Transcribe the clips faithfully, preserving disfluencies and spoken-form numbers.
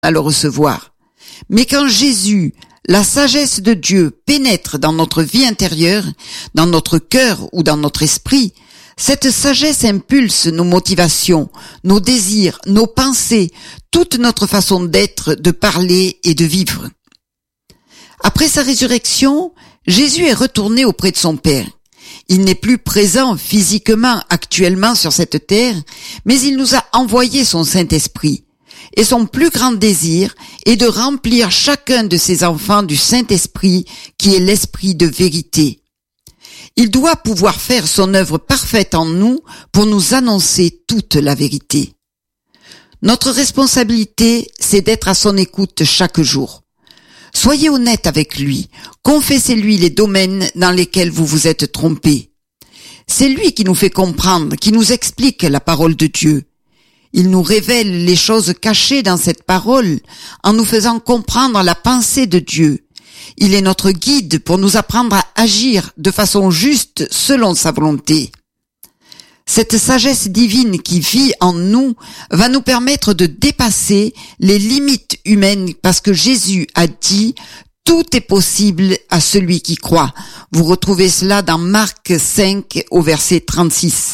à le recevoir. Mais quand Jésus, la sagesse de Dieu, pénètre dans notre vie intérieure, dans notre cœur ou dans notre esprit, cette sagesse impulse nos motivations, nos désirs, nos pensées, toute notre façon d'être, de parler et de vivre. Après sa résurrection, Jésus est retourné auprès de son Père. Il n'est plus présent physiquement actuellement sur cette terre, mais il nous a envoyé son Saint-Esprit. Et son plus grand désir est de remplir chacun de ses enfants du Saint-Esprit qui est l'Esprit de vérité. Il doit pouvoir faire son œuvre parfaite en nous pour nous annoncer toute la vérité. Notre responsabilité, c'est d'être à son écoute chaque jour. Soyez honnête avec lui, confessez-lui les domaines dans lesquels vous vous êtes trompés. C'est lui qui nous fait comprendre, qui nous explique la parole de Dieu. Il nous révèle les choses cachées dans cette parole en nous faisant comprendre la pensée de Dieu. Il est notre guide pour nous apprendre à agir de façon juste selon sa volonté. Cette sagesse divine qui vit en nous va nous permettre de dépasser les limites humaines parce que Jésus a dit « Tout est possible à celui qui croit ». Vous retrouvez cela dans Marc cinq au verset trente-six.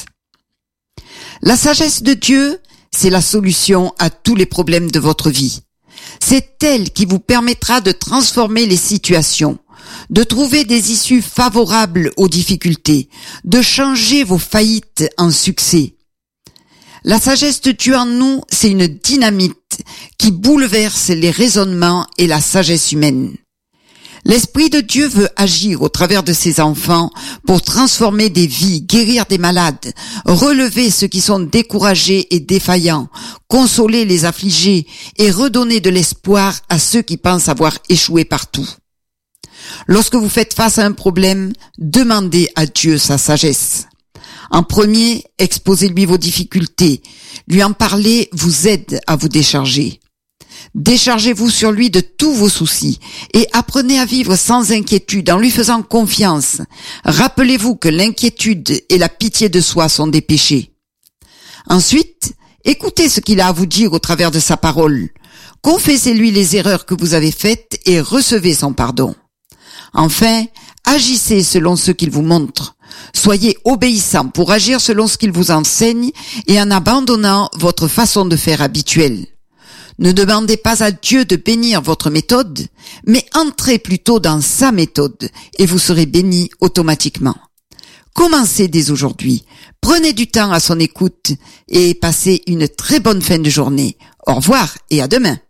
La sagesse de Dieu, c'est la solution à tous les problèmes de votre vie. C'est elle qui vous permettra de transformer les situations, de trouver des issues favorables aux difficultés, de changer vos faillites en succès. La sagesse de Dieu en nous, c'est une dynamite qui bouleverse les raisonnements et la sagesse humaine. L'Esprit de Dieu veut agir au travers de ses enfants pour transformer des vies, guérir des malades, relever ceux qui sont découragés et défaillants, consoler les affligés et redonner de l'espoir à ceux qui pensent avoir échoué partout. Lorsque vous faites face à un problème, demandez à Dieu sa sagesse. En premier, exposez-lui vos difficultés. Lui en parler vous aide à vous décharger. Déchargez-vous sur lui de tous vos soucis et apprenez à vivre sans inquiétude en lui faisant confiance. Rappelez-vous que l'inquiétude et la pitié de soi sont des péchés. Ensuite, écoutez ce qu'il a à vous dire au travers de sa parole. Confessez-lui les erreurs que vous avez faites et recevez son pardon. Enfin, agissez selon ce qu'il vous montre. Soyez obéissants pour agir selon ce qu'il vous enseigne et en abandonnant votre façon de faire habituelle. Ne demandez pas à Dieu de bénir votre méthode, mais entrez plutôt dans sa méthode et vous serez bénis automatiquement. Commencez dès aujourd'hui. Prenez du temps à son écoute et passez une très bonne fin de journée. Au revoir et à demain.